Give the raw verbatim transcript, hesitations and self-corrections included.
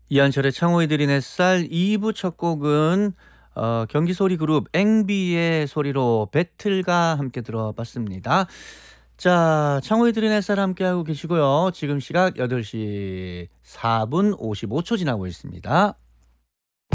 이한철의 창호의 들인 햇살 이 부 첫 곡은 어 경기소리 그룹 앵비의 소리로 배틀과 함께 들어봤습니다. 자, 창호의 들인 햇살 함께하고 계시고요. 지금 시각 여덟 시 사 분 오십오 초 지나고 있습니다.